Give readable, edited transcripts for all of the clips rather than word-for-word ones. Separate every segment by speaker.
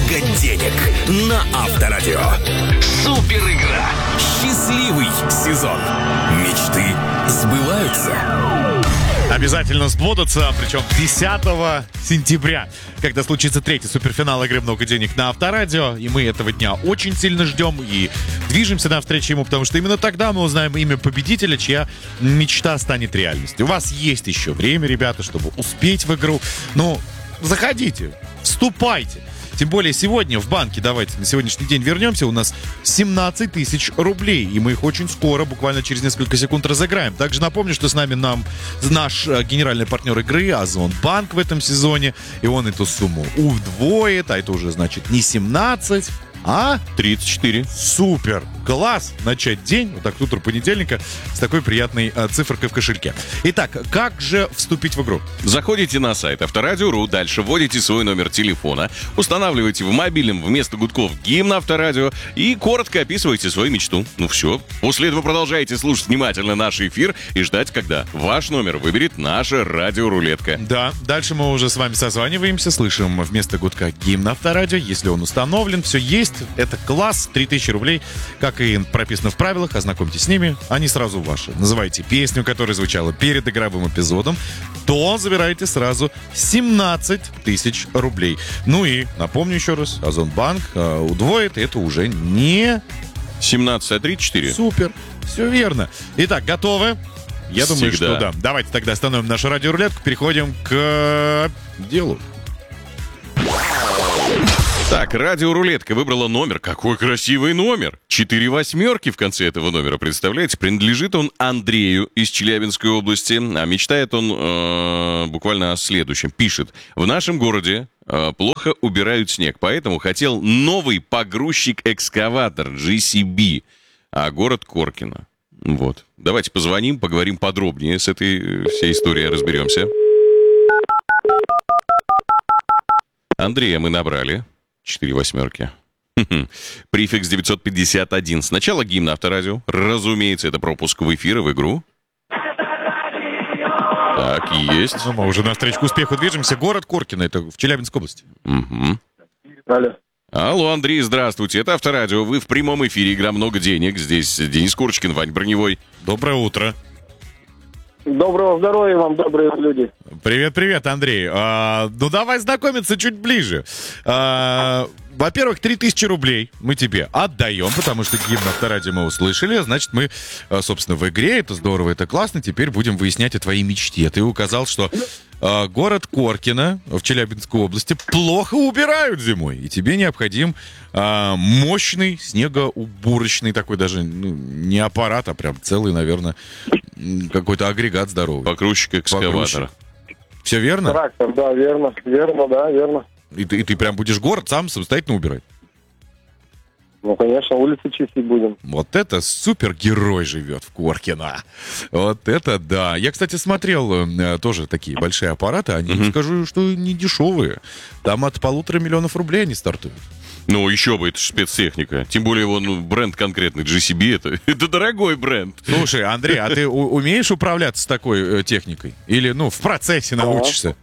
Speaker 1: много денег на Авторадио. Супер игра. Счастливый сезон. Мечты сбываются.
Speaker 2: Обязательно сбудутся, причем 10 сентября, когда случится третий суперфинал игры «Много денег» на Авторадио. И мы этого дня очень сильно ждем и движемся навстречу ему, потому что именно тогда мы узнаем имя победителя, чья мечта станет реальностью. У вас есть еще время, ребята, чтобы успеть в игру. Ну, заходите, вступайте. Тем более сегодня в банке, давайте на сегодняшний день вернемся, у нас 17 тысяч рублей. И мы их очень скоро, буквально через несколько секунд, разыграем. Также напомню, что с нами наш генеральный партнер игры Озонбанк в этом сезоне. И он эту сумму удвоит, а это уже значит не 17, а
Speaker 3: 34.
Speaker 2: Супер! Класс! Начать день, вот так утро понедельника, с такой приятной циферкой в кошельке. Итак, как же вступить в игру?
Speaker 3: Заходите на сайт Авторадио.ру, дальше вводите свой номер телефона, устанавливаете в мобильном вместо гудков гимн Авторадио и коротко описываете свою мечту. Ну все. После этого продолжаете слушать внимательно наш эфир и ждать, когда ваш номер выберет наша радиорулетка.
Speaker 2: Да, дальше мы уже с вами созваниваемся, слышим вместо гудка гимн Авторадио, если он установлен, все есть, это класс, 3000 рублей, как и прописано в правилах, ознакомьтесь с ними, они сразу ваши. Называйте песню, которая звучала перед игровым эпизодом, то забираете сразу 17 тысяч рублей. Ну и, напомню еще раз, Озонбанк удвоит, это уже не...
Speaker 3: 17, а 34.
Speaker 2: Супер, все верно. Итак, готовы? Я думаю, что да. Давайте тогда остановим нашу радиорулетку, переходим к делу.
Speaker 3: Так, радиорулетка выбрала номер. Какой красивый номер. 4 восьмерки в конце этого номера, представляете? Принадлежит он Андрею из Челябинской области. А мечтает он буквально о следующем. Пишет: в нашем городе плохо убирают снег, поэтому хотел новый погрузчик-экскаватор JCB. А город Коркино. Вот. Давайте позвоним, поговорим подробнее с этой всей историей, разберемся. Андрея мы набрали. 4 восьмерки. Префикс 951. Сначала гимн Авторадио. Разумеется, это пропуск в эфир и в игру. Так, есть.
Speaker 2: Ну, мы уже навстречу к успеху движемся. Город Коркино, это в Челябинской области.
Speaker 3: Угу.
Speaker 4: Алло.
Speaker 3: Алло, Андрей, здравствуйте. Это Авторадио. Вы в прямом эфире. Игра «Много денег». Здесь Денис Курочкин, Вань Броневой.
Speaker 2: Доброе утро.
Speaker 4: Доброго здоровья вам, добрые люди.
Speaker 2: Привет, Андрей. Ну, давай знакомиться чуть ближе. Во-первых, 3000 рублей мы тебе отдаем, потому что гимн Авторадио мы услышали. Значит, мы, собственно, в игре. Это здорово, это классно. Теперь будем выяснять о твоей мечте. Ты указал, что город Коркино в Челябинской области плохо убирают зимой. И тебе необходим мощный снегоуборочный такой даже, не аппарат, а прям целый, наверное, какой-то агрегат здоровый.
Speaker 3: Погрузчик экскаватора.
Speaker 2: Все верно?
Speaker 4: Трактор, да, верно, да, верно.
Speaker 2: И ты прям будешь город сам самостоятельно убирать?
Speaker 4: Ну, конечно, улицы чистить будем.
Speaker 2: Вот это супергерой живет в Коркино. Вот это да. Я, кстати, смотрел тоже такие большие аппараты. Они, скажу, что не дешевые. Там от 1,5 миллиона рублей они стартуют.
Speaker 3: Ну, еще бы, это же спецтехника. Тем более, бренд конкретный, JCB, это дорогой бренд.
Speaker 2: Слушай, Андрей, а ты умеешь управляться с такой техникой? Или, в процессе научишься?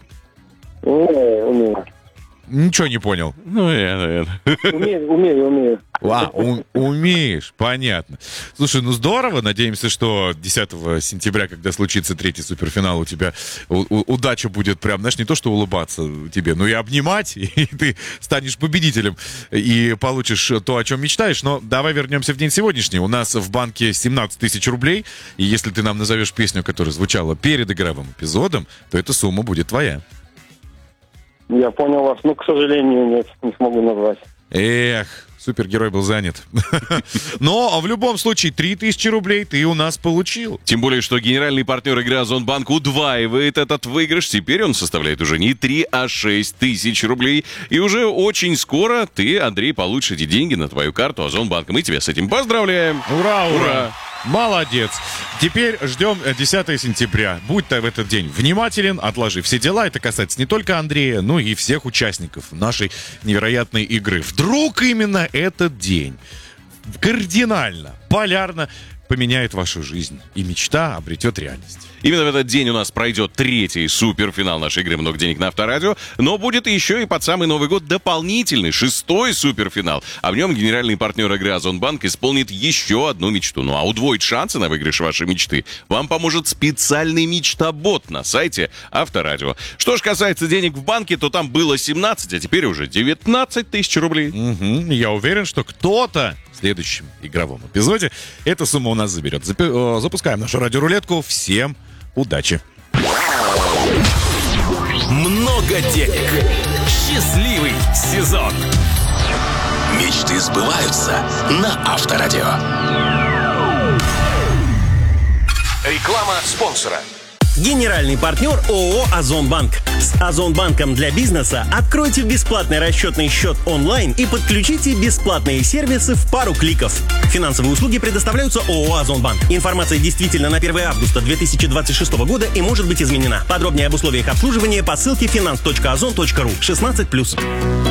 Speaker 4: Умею.
Speaker 2: Ничего не понял.
Speaker 3: Наверное.
Speaker 4: Умею.
Speaker 2: Умеешь, понятно. Слушай, здорово. Надеемся, что 10 сентября, когда случится третий суперфинал, у тебя удача будет прям, знаешь, не то, что улыбаться тебе, но и обнимать, и ты станешь победителем и получишь то, о чем мечтаешь. Но давай вернемся в день сегодняшний. У нас в банке 17 тысяч рублей, и если ты нам назовешь песню, которая звучала перед игровым эпизодом, то эта сумма будет твоя.
Speaker 4: Я понял вас, к сожалению, нет, не смогу назвать.
Speaker 2: Эх, супергерой был занят. Но в любом случае 3000 рублей ты у нас получил.
Speaker 3: Тем более, что генеральный партнер игры Озонбанк удваивает этот выигрыш. Теперь он составляет уже не 3, а 6 тысяч рублей. И уже очень скоро ты, Андрей, получишь эти деньги на твою карту Озонбанка. Мы тебя с этим поздравляем.
Speaker 2: Ура! Молодец. Теперь ждем 10 сентября. Будь ты в этот день внимателен, отложи все дела. Это касается не только Андрея, но и всех участников нашей невероятной игры. Вдруг именно этот день кардинально, полярно поменяет вашу жизнь, и мечта обретет реальность.
Speaker 3: Именно в этот день у нас пройдет третий суперфинал нашей игры «Много денег на Авторадио», но будет еще и под самый Новый год дополнительный, 6-й суперфинал. А в нем генеральный партнер игры «Озонбанк» исполнит еще одну мечту. Ну а удвоить шансы на выигрыш вашей мечты вам поможет специальный мечта-бот на сайте Авторадио. Что ж касается денег в банке, то там было 17, а теперь уже 19 тысяч рублей.
Speaker 2: Я уверен, что кто-то в следующем игровом эпизоде эту сумму у нас заберет. Запускаем нашу радиорулетку. Всем удачи!
Speaker 1: Много денег. Счастливый сезон. Мечты сбываются на Авторадио. Реклама спонсора.
Speaker 5: Генеральный партнер ООО «Озонбанк». С «Озонбанком» для бизнеса откройте бесплатный расчетный счет онлайн и подключите бесплатные сервисы в пару кликов. Финансовые услуги предоставляются ООО «Озонбанк». Информация действительно на 1 августа 2026 года и может быть изменена. Подробнее об условиях обслуживания по ссылке finance.ozon.ru 16+.